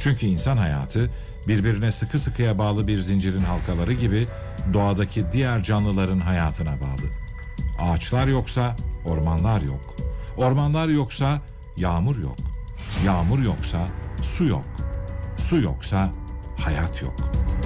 Çünkü insan hayatı birbirine sıkı sıkıya bağlı bir zincirin halkaları gibi doğadaki diğer canlıların hayatına bağlı. Ağaçlar yoksa ormanlar yok. Ormanlar yoksa yağmur yok. Yağmur yoksa su yok. Su yoksa hayat yok.